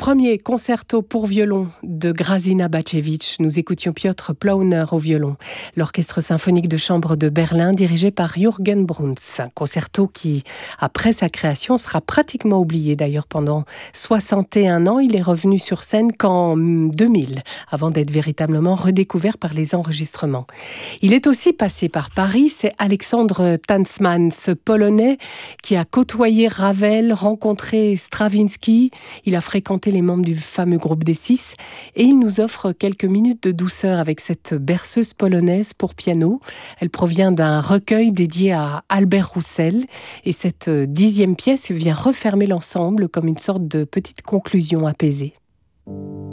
premier concerto pour violon de Grazina Bacevich. Nous écoutions Piotr Plauner au violon, l'orchestre symphonique de chambre de Berlin dirigé par Jürgen Bruns. Un concerto qui, après sa création, sera pratiquement oublié. D'ailleurs, pendant 61 ans, il est revenu sur scène qu'en 2000, avant d'être véritablement redécouvert par les enregistrements. Il est aussi passé par Paris, c'est Alexandre Tansman, ce Polonais qui a côtoyé Ravel, rencontré Stravinsky. Il a fréquenté les membres du fameux groupe des Six et il nous offre quelques minutes de douceur avec cette berceuse polonaise pour piano. Elle provient d'un recueil dédié à Albert Roussel et cette 10e pièce vient refermer l'ensemble comme une sorte de petite conclusion apaisée.